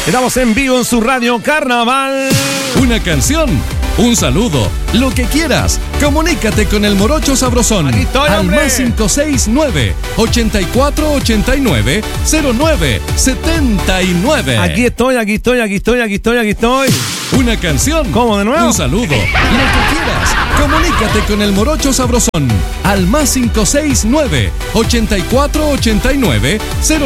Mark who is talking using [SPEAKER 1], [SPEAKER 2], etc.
[SPEAKER 1] Estamos en vivo en su radio Carnaval.
[SPEAKER 2] Una canción, un saludo, lo que quieras. Comunícate con el Morocho Sabrosón.
[SPEAKER 1] Aquí estoy,
[SPEAKER 2] al
[SPEAKER 1] hombre.
[SPEAKER 2] más 569-8489-0979.
[SPEAKER 1] Aquí estoy.
[SPEAKER 2] Una canción.
[SPEAKER 1] ¿Cómo, de nuevo?
[SPEAKER 2] Un saludo, lo que quieras. Comunícate con el Morocho Sabrosón. Al más 569-8489-0979.